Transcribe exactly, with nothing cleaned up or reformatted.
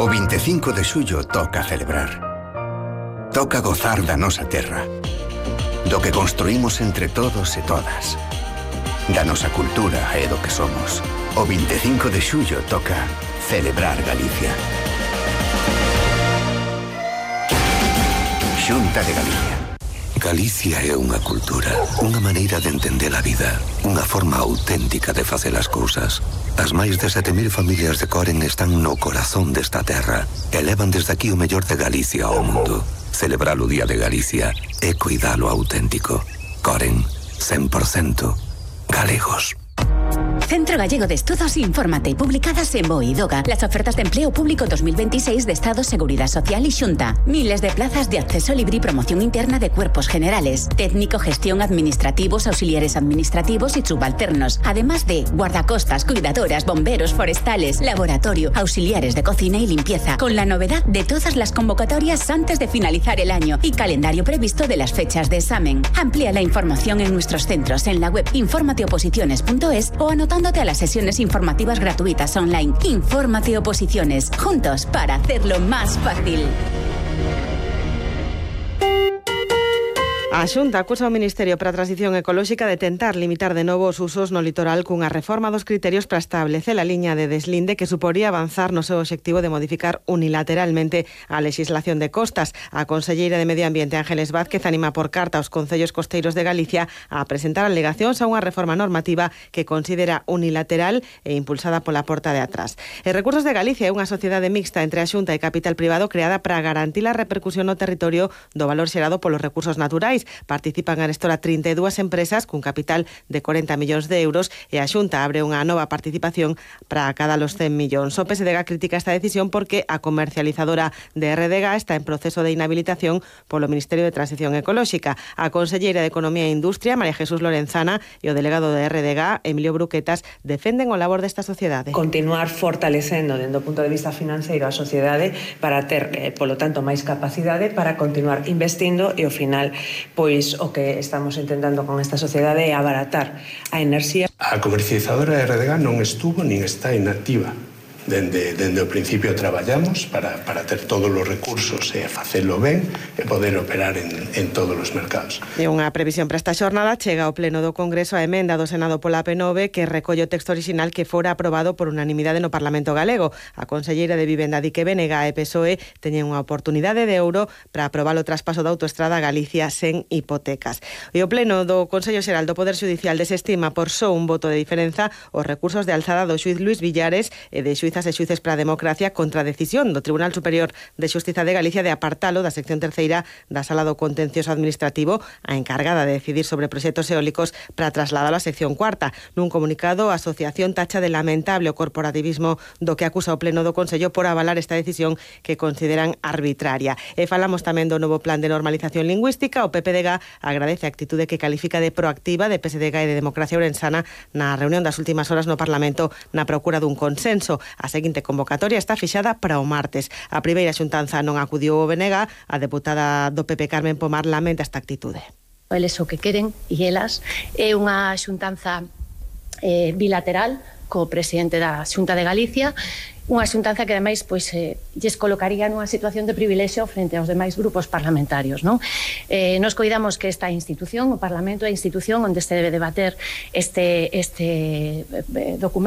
O vinte e cinco de xullo toca celebrar. Toca gozar da nosa terra, do que construímos entre todos e todas, da nosa cultura e do que somos. O vinte e cinco de xullo toca celebrar Galicia. Xunta de Galicia. Galicia é unha cultura, unha maneira de entender a vida, unha forma auténtica de facer as cousas. As máis de sete mil familias de Coren están no corazón desta terra e levan desde aquí o mellor de Galicia ao mundo. Celebrar o Día de Galicia é cuidar o auténtico. Coren, cen por cento galegos. Centro Gallego de Estudos, infórmate. Publicadas en BOE y DOGA. Las ofertas de empleo público dos mil veintiséis de Estado, Seguridad Social y Xunta. Miles de plazas de acceso libre y promoción interna de cuerpos generales. Técnico, gestión, administrativos, auxiliares administrativos y subalternos. Además de guardacostas, cuidadoras, bomberos, forestales, laboratorio, auxiliares de cocina y limpieza. Con la novedad de todas las convocatorias antes de finalizar el año y calendario previsto de las fechas de examen. Amplía la información en nuestros centros en la web informateoposiciones punto es o anotándote a las sesiones informativas gratuitas online. Infórmate Oposiciones, juntos para hacerlo más fácil. A Xunta acusa o Ministerio para a Transición Ecolóxica de tentar limitar de novo os usos no litoral cunha reforma dos criterios para establecer a liña de deslinde que suporía avanzar no seu obxectivo de modificar unilateralmente a legislación de costas. A conselleira de Medio Ambiente, Ángeles Vázquez, anima por carta aos concellos costeiros de Galicia a presentar alegacións a unha reforma normativa que considera unilateral e impulsada pola porta de atrás. E Recursos de Galicia é unha sociedade mixta entre a Xunta e capital privado creada para garantir a repercusión no territorio do valor xerado polos recursos naturais. Participan arestora trinta e dúas empresas cun capital de corenta millóns de euros e a Xunta abre unha nova participación para cada los cen millóns. O P S D G critica esta decisión porque a comercializadora de R D G está en proceso de inhabilitación polo Ministerio de Transición Ecolóxica. A conselleira de Economía e Industria, María Jesús Lorenzana, e o delegado de R D G, Emilio Bruquetas, defenden o labor desta sociedade. Continuar fortalecendo dende o punto de vista financeiro a sociedade para ter, eh, polo tanto, máis capacidade para continuar investindo e, ao final, pois o que estamos intentando con esta sociedade é abaratar a enerxía. A comercializadora R D G non estuvo nin está inactiva. Dende, dende o principio traballamos para, para ter todos os recursos e facelo ben e poder operar en, en todos os mercados. E unha previsión para esta xornada chega ao Pleno do Congreso a emenda do Senado pola P nove que recolle o texto orixinal que fora aprobado por unanimidade no Parlamento galego. A conselleira de Vivenda Dique Bénega e P S O E teñen unha oportunidade de ouro para aprobar o traspaso da autoestrada a Galicia sen hipotecas. E o Pleno do Consello Xeral do Poder Xudicial desestima por só un voto de diferenza os recursos de alzada do xuiz Luís Villares e de xuiz e xuíces para a democracia contra a decisión do Tribunal Superior de Xustiza de Galicia de apartalo da sección terceira da Sala do Contencioso Administrativo a encargada de decidir sobre proxectos eólicos para trasladalo á sección cuarta. Nun comunicado, a asociación tacha de lamentable o corporativismo do que acusa o Pleno do Consello por avalar esta decisión que consideran arbitraria. E falamos tamén do novo plan de normalización lingüística. O P P D G agradece a actitude que califica de proactiva de P S D G e de Democracia Ourensana na reunión das últimas horas no Parlamento na procura dun consenso. A seguinte convocatoria está fixada para o martes. A primeira xuntanza non acudiu o B N G. A deputada do P P Carmen Pomar lamenta esta actitude. Eles o que queren e elas é unha xuntanza eh, bilateral co presidente da Xunta de Galicia, unha xuntanza que ademais pois, eh, lles colocaría nunha situación de privilexio frente aos demais grupos parlamentarios, non? Eh, nos coidamos que esta institución, o Parlamento, é a institución onde se debe debater este, este eh, documento